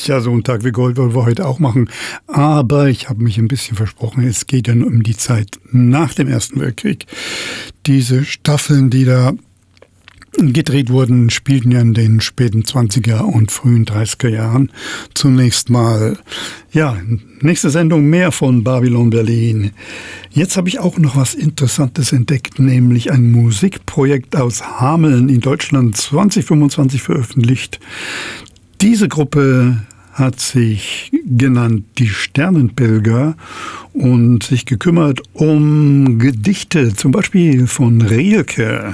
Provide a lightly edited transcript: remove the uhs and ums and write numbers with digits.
Ja, so einen Tag wie Gold wollen wir heute auch machen. Aber ich habe mich ein bisschen versprochen. Es geht ja um die Zeit nach dem Ersten Weltkrieg. Diese Staffeln, die da gedreht wurden, spielten ja in den späten 20er und frühen 30er Jahren. Zunächst mal, ja, nächste Sendung mehr von Babylon Berlin. Jetzt habe ich auch noch was Interessantes entdeckt, nämlich ein Musikprojekt aus Hameln in Deutschland 2025 veröffentlicht. Diese Gruppe hat sich genannt die Sternenpilger und sich gekümmert um Gedichte, zum Beispiel von Rilke.